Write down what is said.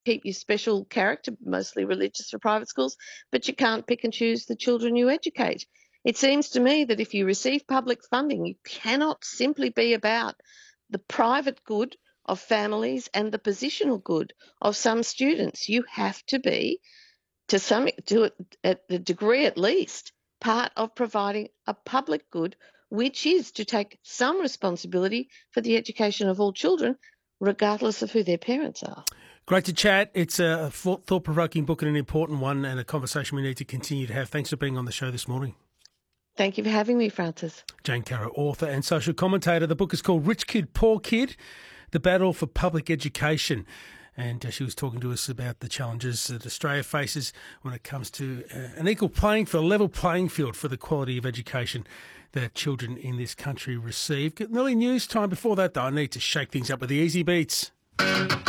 keep your special character, mostly religious for private schools, but you can't pick and choose the children you educate. It seems to me that if you receive public funding, you cannot simply be about the private good of families and the positional good of some students. You have to be, at the degree at least, part of providing a public good, which is to take some responsibility for the education of all children, regardless of who their parents are. Great to chat. It's a thought-provoking book and an important one, and a conversation we need to continue to have. Thanks for being on the show this morning. Thank you for having me, Francis. Jane Caro, author and social commentator. The book is called Rich Kid, Poor Kid, The Battle for Public Education. And she was talking to us about the challenges that Australia faces when it comes to an equal playing field, a level playing field for the quality of education that children in this country receive. Nearly news time. Before that, though, I need to shake things up with the Easy Beats.